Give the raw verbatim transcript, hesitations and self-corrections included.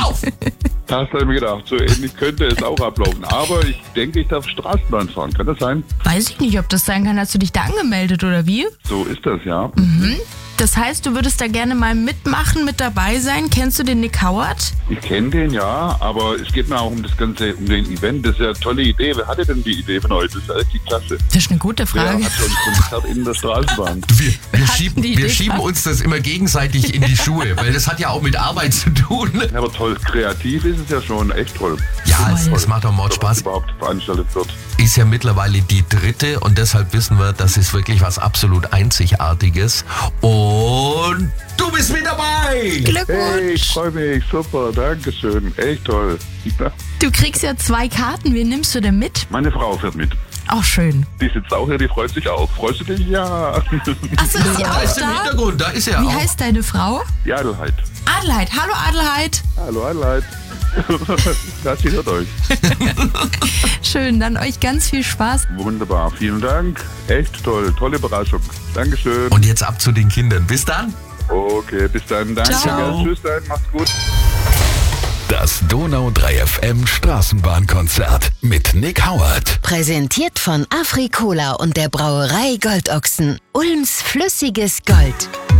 auf! Das habe ich mir gedacht, so ähnlich könnte es auch ablaufen. Aber ich denke, ich darf Straßenbahn fahren. Kann das sein? Weiß ich nicht, ob das sein kann. Hast du dich da angemeldet oder wie? So ist das, ja. Mhm. Das heißt, du würdest da gerne mal mitmachen, mit dabei sein. Kennst du den Nick Howard? Ich kenne den, ja, aber es geht mir auch um das Ganze, um den Event. Das ist ja eine tolle Idee. Wer hatte denn die Idee von euch? Das ist echt klasse. Das ist eine gute Frage. Wer hat schon ein Konzert in der Straßenbahn? Wir, wir, hatten schieben, die wir Idee schieben gehabt? uns das immer gegenseitig in die Schuhe, weil das hat ja auch mit Arbeit zu tun. Ja, aber toll, kreativ ist es ja schon echt toll. Ja, es, Voll. es macht auch Mord Was Spaß. überhaupt veranstaltet wird. Ist ja mittlerweile die dritte und deshalb wissen wir, das ist wirklich was absolut Einzigartiges. Und du bist mit dabei! Hey, ich Glückwunsch! freue mich, super, danke schön, echt toll. Ja, Du kriegst ja zwei Karten. Wen nimmst du denn mit? meine Frau fährt mit. Auch schön. Die sitzt auch hier, die freut sich auch. Freust du dich? Ja. Achso, ist sie Da auch ist im da? Hintergrund, da ist er Wie auch. heißt deine Frau? Die Adelheid. Adelheid. Hallo Adelheid. Hallo Adelheid. Das hört euch. Schön, dann euch ganz viel Spaß. Wunderbar, vielen Dank. Echt toll, tolle Überraschung. Dankeschön. Und jetzt ab zu den Kindern. Bis dann. Okay, bis dann. Danke. Ciao. Gell. Tschüss dann, macht's gut. Das Donau drei F M Straßenbahnkonzert mit Nick Howard. Präsentiert von Afri-Cola und der Brauerei Goldochsen. Ulms flüssiges Gold.